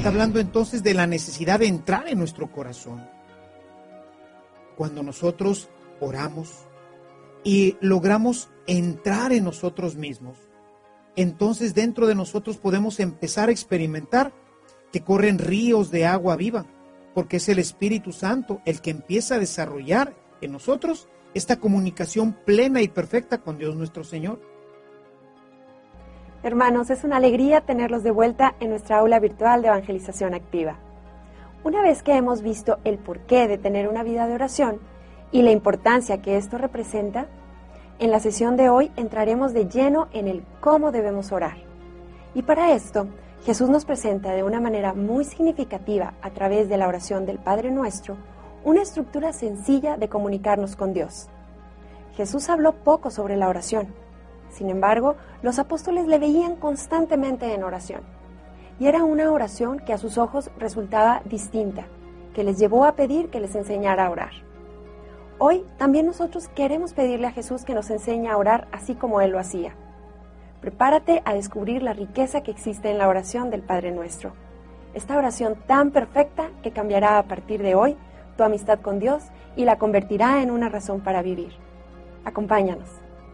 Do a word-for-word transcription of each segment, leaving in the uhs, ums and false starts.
Está hablando entonces de la necesidad de entrar en nuestro corazón. Cuando nosotros oramos y logramos entrar en nosotros mismos, entonces dentro de nosotros podemos empezar a experimentar que corren ríos de agua viva, porque es el Espíritu Santo el que empieza a desarrollar en nosotros esta comunicación plena y perfecta con Dios nuestro Señor. Hermanos, es una alegría tenerlos de vuelta en nuestra aula virtual de evangelización activa. Una vez que hemos visto el porqué de tener una vida de oración y la importancia que esto representa, en la sesión de hoy entraremos de lleno en el cómo debemos orar. Y para esto, Jesús nos presenta de una manera muy significativa a través de la oración del Padre Nuestro una estructura sencilla de comunicarnos con Dios. Jesús habló poco sobre la oración. Sin embargo, los apóstoles le veían constantemente en oración. Y era una oración que a sus ojos resultaba distinta, que les llevó a pedir que les enseñara a orar. Hoy también nosotros queremos pedirle a Jesús que nos enseñe a orar así como Él lo hacía. Prepárate a descubrir la riqueza que existe en la oración del Padre Nuestro. Esta oración tan perfecta que cambiará a partir de hoy tu amistad con Dios y la convertirá en una razón para vivir. Acompáñanos.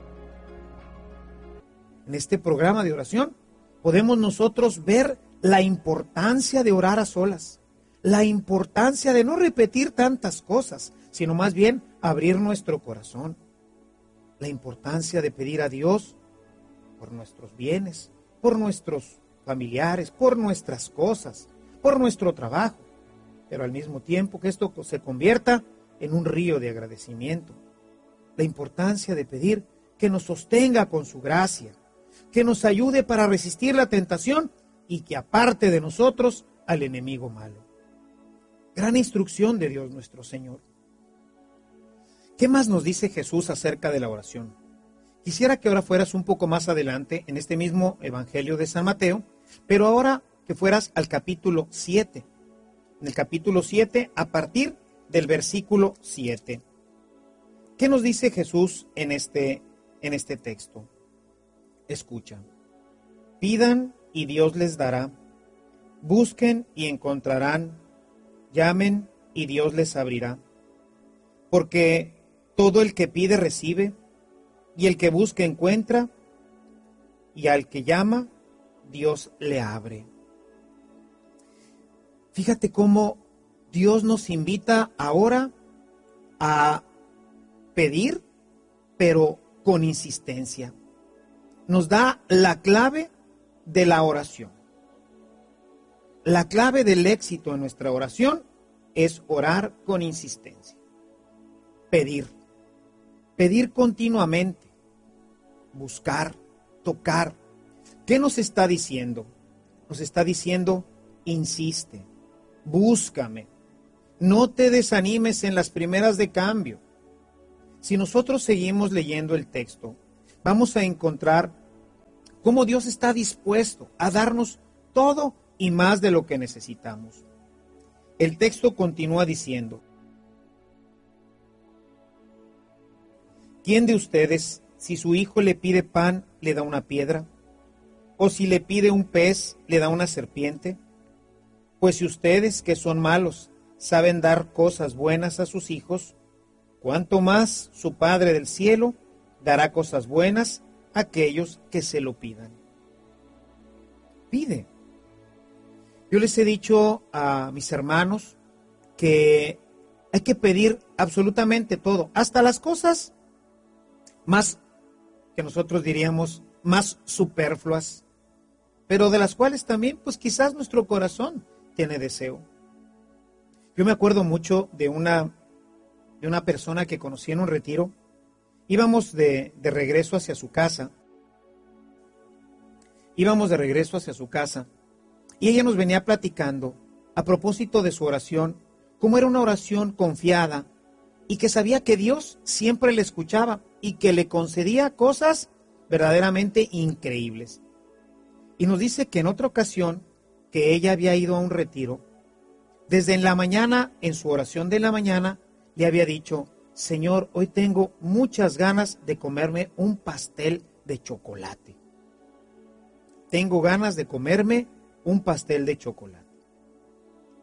En este programa de oración podemos nosotros ver la importancia de orar a solas, la importancia de no repetir tantas cosas, sino más bien abrir nuestro corazón, la importancia de pedir a Dios por nuestros bienes, por nuestros familiares, por nuestras cosas, por nuestro trabajo, pero al mismo tiempo que esto se convierta en un río de agradecimiento, la importancia de pedir que nos sostenga con su gracia, que nos ayude para resistir la tentación y que aparte de nosotros al enemigo malo. Gran instrucción de Dios nuestro Señor. ¿Qué más nos dice Jesús acerca de la oración? Quisiera que ahora fueras un poco más adelante en este mismo Evangelio de San Mateo, pero ahora que fueras al capítulo siete. En el capítulo siete, a partir del versículo siete. ¿Qué nos dice Jesús en este, en este texto? Escucha. Pidan y Dios les dará. Busquen y encontrarán. Llamen y Dios les abrirá. Porque todo el que pide recibe, y el que busca encuentra, y al que llama, Dios le abre. Fíjate cómo Dios nos invita ahora a pedir, pero con insistencia. Nos da la clave de la oración. La clave del éxito en nuestra oración es orar con insistencia. Pedir. Pedir continuamente. Buscar, tocar. ¿Qué nos está diciendo? Nos está diciendo, insiste, búscame. No te desanimes en las primeras de cambio. Si nosotros seguimos leyendo el texto, vamos a encontrar cómo Dios está dispuesto a darnos todo y más de lo que necesitamos. El texto continúa diciendo, ¿quién de ustedes, si su hijo le pide pan, le da una piedra? ¿O si le pide un pez, le da una serpiente? Pues si ustedes, que son malos, saben dar cosas buenas a sus hijos, ¿cuánto más su Padre del cielo dará cosas buenas a aquellos que se lo pidan? Pide. Yo les he dicho a mis hermanos que hay que pedir absolutamente todo, hasta las cosas más, que nosotros diríamos, más superfluas, pero de las cuales también, pues quizás nuestro corazón tiene deseo. Yo me acuerdo mucho de una, de una persona que conocí en un retiro. Íbamos de, de regreso hacia su casa. Íbamos de regreso hacia su casa. Y ella nos venía platicando, a propósito de su oración, cómo era una oración confiada y que sabía que Dios siempre le escuchaba y que le concedía cosas verdaderamente increíbles. Y nos dice que en otra ocasión que ella había ido a un retiro, desde en la mañana, en su oración de la mañana, le había dicho, Señor, hoy tengo muchas ganas de comerme un pastel de chocolate. Tengo ganas de comerme un pastel de chocolate.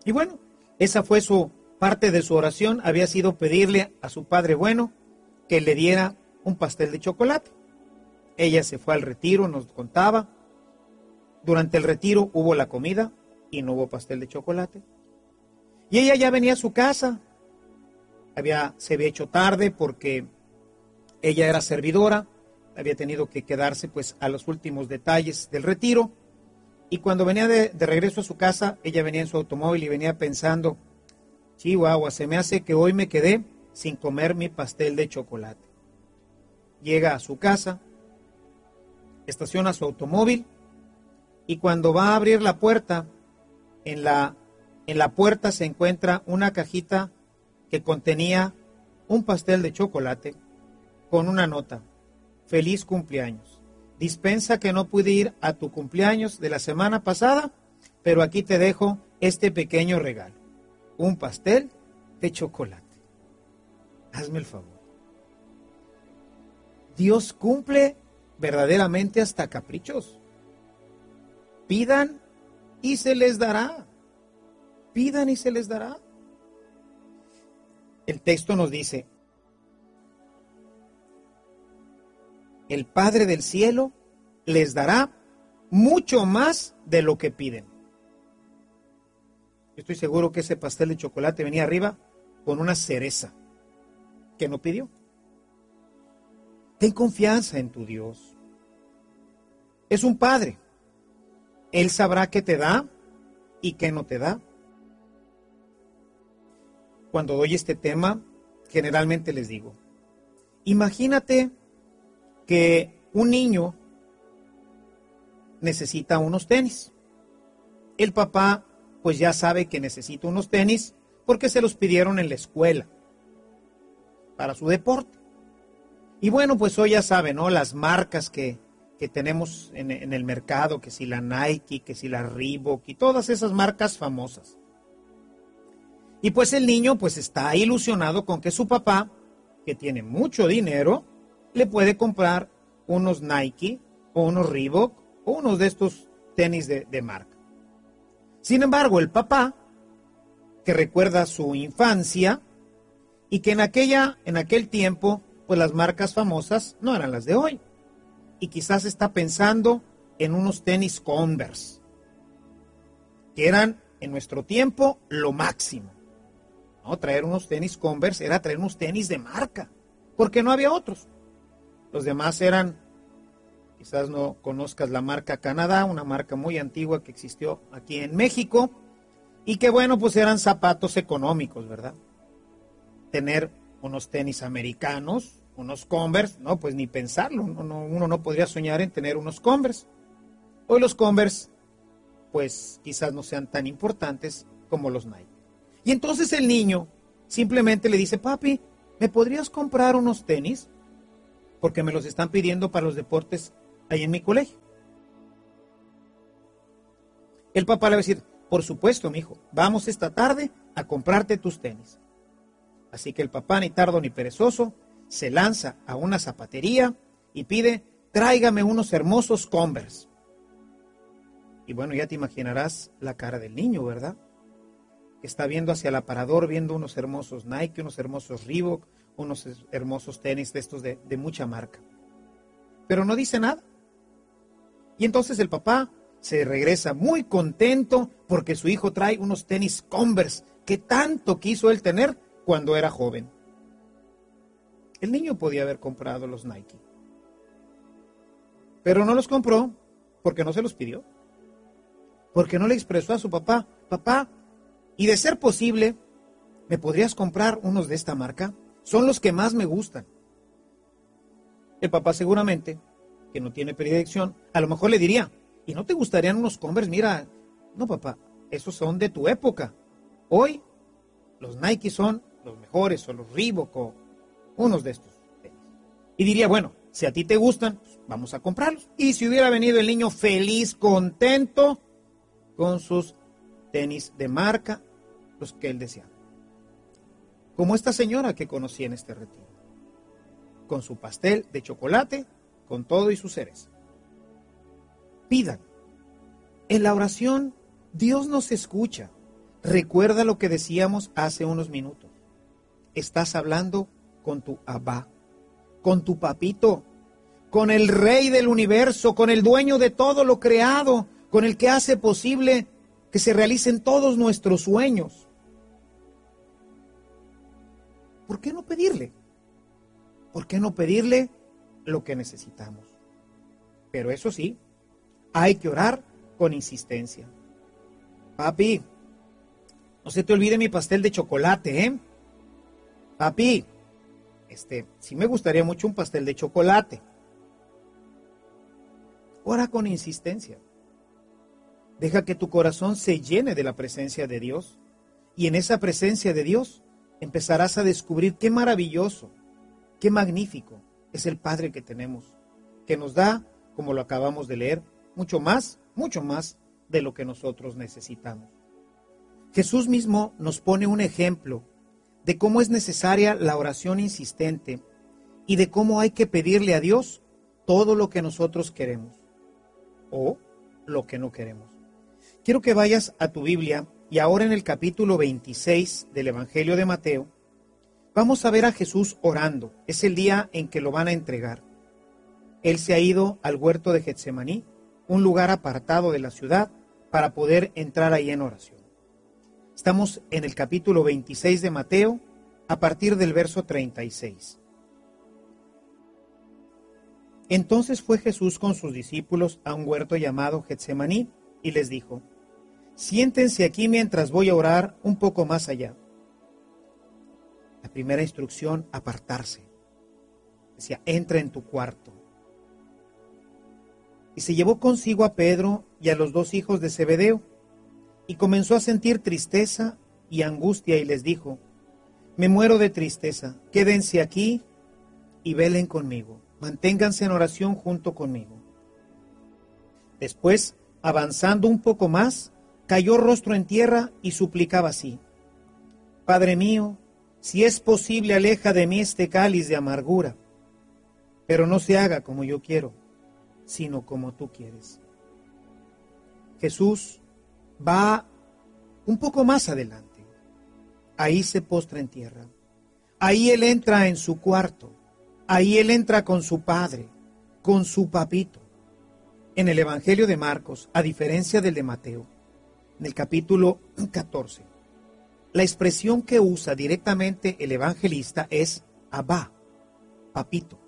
Y bueno, esa fue su parte de su oración, había sido pedirle a su Padre bueno que le diera un pastel de chocolate. Ella se fue al retiro, nos contaba. Durante el retiro hubo la comida y no hubo pastel de chocolate. Y ella ya venía a su casa. Había, se había hecho tarde porque ella era servidora, había tenido que quedarse pues a los últimos detalles del retiro. Y cuando venía de, de regreso a su casa, ella venía en su automóvil y venía pensando, chihuahua, se me hace que hoy me quedé sin comer mi pastel de chocolate. Llega a su casa, estaciona su automóvil y cuando va a abrir la puerta, en la, en la puerta se encuentra una cajita que contenía un pastel de chocolate con una nota, feliz cumpleaños. Dispensa que no pude ir a tu cumpleaños de la semana pasada, pero aquí te dejo este pequeño regalo, un pastel de chocolate. Hazme el favor. Dios cumple verdaderamente hasta caprichos. Pidan y se les dará. Pidan y se les dará. El texto nos dice, el Padre del cielo les dará mucho más de lo que piden. Yo estoy seguro que ese pastel de chocolate venía arriba con una cereza que no pidió. Ten confianza en tu Dios. Es un Padre. Él sabrá qué te da y qué no te da. Cuando doy este tema, generalmente les digo, imagínate que un niño necesita unos tenis. El papá pues ya sabe que necesita unos tenis porque se los pidieron en la escuela para su deporte. Y bueno, pues hoy ya sabe, ¿no? Las marcas que, que tenemos en, en el mercado, que si la Nike, que si la Reebok y todas esas marcas famosas. Y pues el niño pues está ilusionado con que su papá, que tiene mucho dinero, le puede comprar unos Nike o unos Reebok o unos de estos tenis de, de marca. Sin embargo, el papá, que recuerda su infancia y que en, aquella, en aquel tiempo, pues las marcas famosas no eran las de hoy. Y quizás está pensando en unos tenis Converse, que eran en nuestro tiempo lo máximo. ¿No? Traer unos tenis Converse era traer unos tenis de marca, porque no había otros. Los demás eran, quizás no conozcas la marca Canadá, una marca muy antigua que existió aquí en México, y que bueno, pues eran zapatos económicos, ¿verdad? Tener unos tenis americanos, unos Converse, no, pues ni pensarlo, uno no, uno no podría soñar en tener unos Converse. Hoy los Converse, pues quizás no sean tan importantes como los Nike. Y entonces el niño simplemente le dice, papi, ¿me podrías comprar unos tenis? Porque me los están pidiendo para los deportes ahí en mi colegio. El papá le va a decir, por supuesto, mijo, vamos esta tarde a comprarte tus tenis. Así que el papá, ni tardo ni perezoso, se lanza a una zapatería y pide, tráigame unos hermosos Converse. Y bueno, ya te imaginarás la cara del niño, ¿verdad? Que está viendo hacia el aparador, viendo unos hermosos Nike, unos hermosos Reebok, unos hermosos tenis de estos de, de mucha marca. Pero no dice nada. Y entonces el papá se regresa muy contento porque su hijo trae unos tenis Converse que tanto quiso él tener cuando era joven. El niño podía haber comprado los Nike, pero no los compró porque no se los pidió, porque no le expresó a su papá, papá, y de ser posible, ¿me podrías comprar unos de esta marca? Son los que más me gustan. El papá seguramente, que no tiene predilección, a lo mejor le diría, ¿y no te gustarían unos Converse? Mira, no papá, esos son de tu época. Hoy los Nike son los mejores, o los Reebok, o unos de estos tenis. Y diría, bueno, si a ti te gustan, pues vamos a comprarlos. Y si hubiera venido el niño feliz, contento, con sus tenis de marca, los que él deseaba. Como esta señora que conocí en este retiro, con su pastel de chocolate, con todo y su cereza. Pidan. En la oración, Dios nos escucha. recuerda lo que decíamos hace unos minutos. Estás hablando con tu Abba, con tu papito, con el rey del universo, con el dueño de todo lo creado, con el que hace posible que se realicen todos nuestros sueños. ¿Por qué no pedirle? ¿Por qué no pedirle lo que necesitamos? Pero eso sí, hay que orar con insistencia. Papi, no se te olvide mi pastel de chocolate, ¿eh? Papi, este, sí me gustaría mucho un pastel de chocolate. Ora con insistencia. Deja que tu corazón se llene de la presencia de Dios. Y en esa presencia de Dios empezarás a descubrir qué maravilloso, qué magnífico es el Padre que tenemos, que nos da, como lo acabamos de leer, mucho más, mucho más de lo que nosotros necesitamos. Jesús mismo nos pone un ejemplo de cómo es necesaria la oración insistente y de cómo hay que pedirle a Dios todo lo que nosotros queremos o lo que no queremos. Quiero que vayas a tu Biblia y ahora en el capítulo veintiséis del Evangelio de Mateo vamos a ver a Jesús orando. Es el día en que lo van a entregar. Él se ha ido al huerto de Getsemaní, un lugar apartado de la ciudad, para poder entrar ahí en oración. Estamos en el capítulo veintiséis de Mateo, a partir del verso treinta y seis. Entonces fue Jesús con sus discípulos a un huerto llamado Getsemaní y les dijo: siéntense aquí mientras voy a orar un poco más allá. La primera instrucción, apartarse. Decía, entra en tu cuarto. Y se llevó consigo a Pedro y a los dos hijos de Zebedeo, y comenzó a sentir tristeza y angustia, y les dijo: me muero de tristeza, quédense aquí y velen conmigo, manténganse en oración junto conmigo. Después, avanzando un poco más, cayó rostro en tierra y suplicaba así: Padre mío, si es posible, aleja de mí este cáliz de amargura, pero no se haga como yo quiero, sino como tú quieres. Jesús va un poco más adelante. Ahí se postra en tierra. Ahí Él entra en su cuarto. Ahí Él entra con su Padre, con su papito. En el Evangelio de Marcos, a diferencia del de Mateo, en el capítulo catorce, la expresión que usa directamente el evangelista es Abba, papito.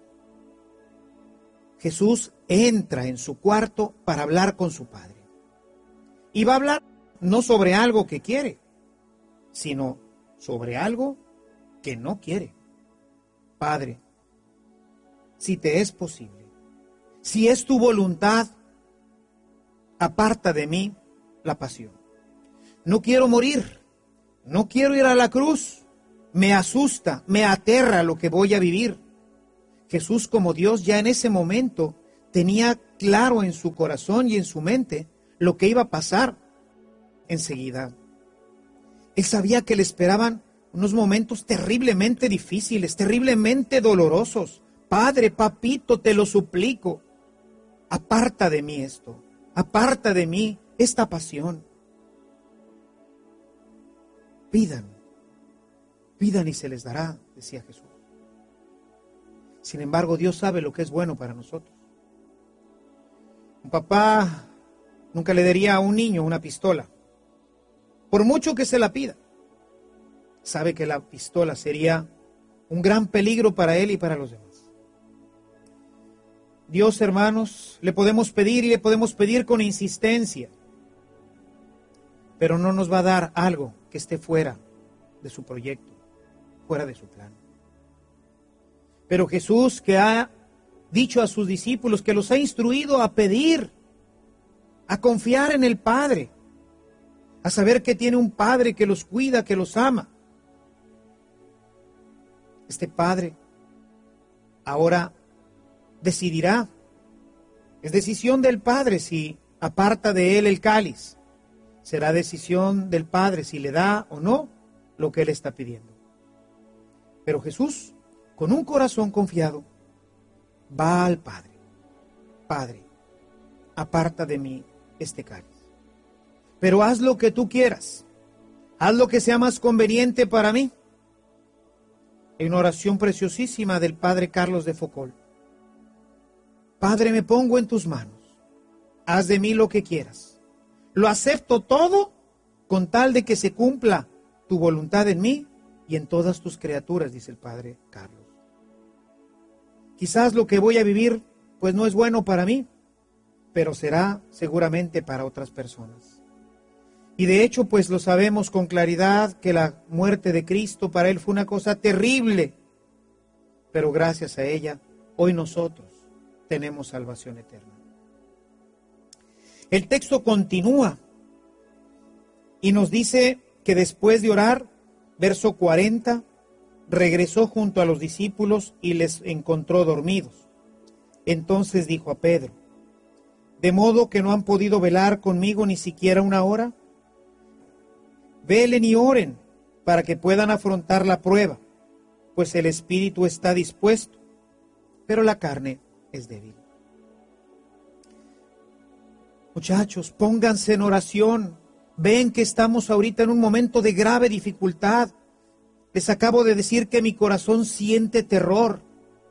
Jesús entra en su cuarto para hablar con su Padre. Y va a hablar no sobre algo que quiere, sino sobre algo que no quiere. Padre, si te es posible, si es tu voluntad, aparta de mí la pasión. No quiero morir, no quiero ir a la cruz, me asusta, me aterra lo que voy a vivir. Jesús, como Dios, ya en ese momento tenía claro en su corazón y en su mente lo que iba a pasar enseguida. Él sabía que le esperaban unos momentos terriblemente difíciles, terriblemente dolorosos. Padre, papito, te lo suplico, aparta de mí esto, aparta de mí esta pasión. Pidan, pidan y se les dará, decía Jesús. Sin embargo, Dios sabe lo que es bueno para nosotros. Un papá nunca le daría a un niño una pistola, por mucho que se la pida. Sabe que la pistola sería un gran peligro para él y para los demás. Dios, hermanos, le podemos pedir y le podemos pedir con insistencia, pero no nos va a dar algo que esté fuera de su proyecto, fuera de su plan. Pero Jesús, que ha dicho a sus discípulos, que los ha instruido a pedir, a confiar en el Padre, a saber que tiene un Padre que los cuida, que los ama. Este Padre ahora decidirá, es decisión del Padre si aparta de él el cáliz. Será decisión del Padre si le da o no lo que él está pidiendo. Pero Jesús, con un corazón confiado, va al Padre. Padre, aparta de mí este cáliz, pero haz lo que tú quieras. haz lo que sea más conveniente para mí. Hay una oración preciosísima del Padre Carlos de Foucault. Padre, me pongo en tus manos. Haz de mí lo que quieras. Lo acepto todo con tal de que se cumpla tu voluntad en mí y en todas tus criaturas, dice el Padre Carlos. Quizás lo que voy a vivir pues no es bueno para mí, pero será seguramente para otras personas. Y de hecho pues lo sabemos con claridad que la muerte de Cristo para Él fue una cosa terrible, pero gracias a ella hoy nosotros tenemos salvación eterna. El texto continúa y nos dice que después de orar, verso cuarenta, regresó junto a los discípulos y les encontró dormidos. Entonces dijo a Pedro, ¿de modo que no han podido velar conmigo ni siquiera una hora? Velen y oren para que puedan afrontar la prueba, pues el espíritu está dispuesto, pero la carne es débil. Muchachos, pónganse en oración. Ven que estamos ahorita en un momento de grave dificultad. Les acabo de decir que mi corazón siente terror.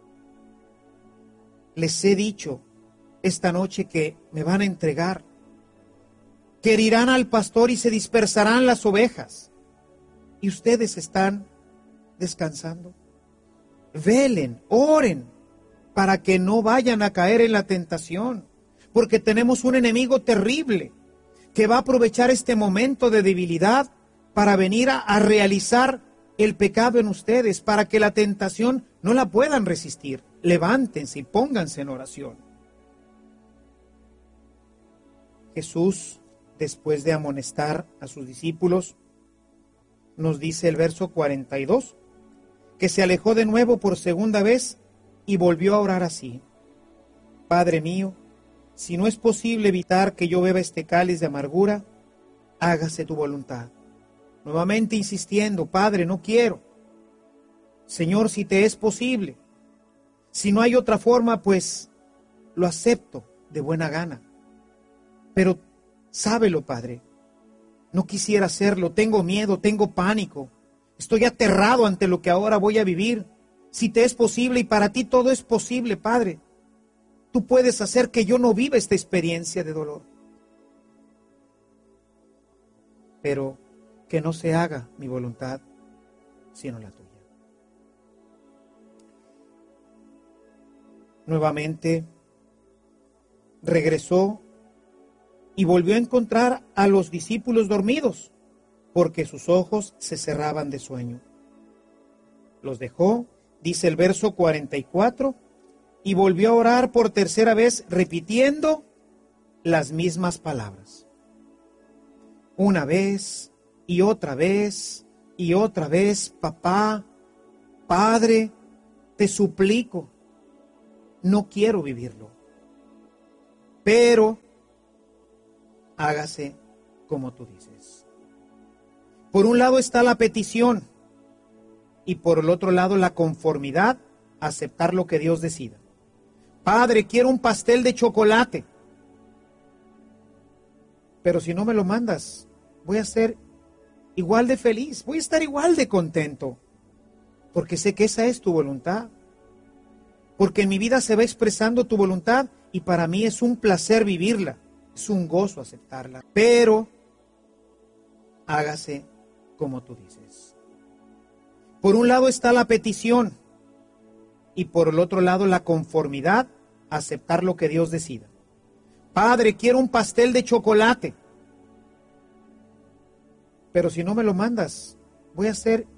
Les he dicho esta noche que me van a entregar, que herirán al pastor y se dispersarán las ovejas. Y ustedes están descansando. Velen, oren, para que no vayan a caer en la tentación, porque tenemos un enemigo terrible que va a aprovechar este momento de debilidad para venir a, a realizar el pecado en ustedes, para que la tentación no la puedan resistir. Levántense y pónganse en oración. Jesús, después de amonestar a sus discípulos, nos dice el verso cuarenta y dos, que se alejó de nuevo por segunda vez y volvió a orar así: Padre mío, si no es posible evitar que yo beba este cáliz de amargura, hágase tu voluntad. Nuevamente insistiendo, Padre, no quiero. Señor, si te es posible. Si no hay otra forma, pues lo acepto de buena gana. Pero sábelo, Padre, no quisiera hacerlo, tengo miedo, tengo pánico. Estoy aterrado ante lo que ahora voy a vivir. Si te es posible y para ti todo es posible, Padre, tú puedes hacer que yo no viva esta experiencia de dolor. Pero que no se haga mi voluntad, sino la tuya. Nuevamente regresó y volvió a encontrar a los discípulos dormidos, porque sus ojos se cerraban de sueño. Los dejó, dice el verso cuarenta y cuatro, y volvió a orar por tercera vez, repitiendo las mismas palabras. Una vez y otra vez y otra vez, papá, Padre, te suplico, no quiero vivirlo, pero hágase como tú dices. Por un lado está la petición y por el otro lado la conformidad a aceptar lo que Dios decida. Padre, quiero un pastel de chocolate, pero si no me lo mandas, voy a ser igual de feliz, voy a estar igual de contento, porque sé que esa es tu voluntad, porque en mi vida se va expresando tu voluntad y para mí es un placer vivirla, es un gozo aceptarla, pero hágase como tú dices. Por un lado está la petición y por el otro lado la conformidad a aceptar lo que Dios decida. Padre, quiero un pastel de chocolate, pero si no me lo mandas, voy a ser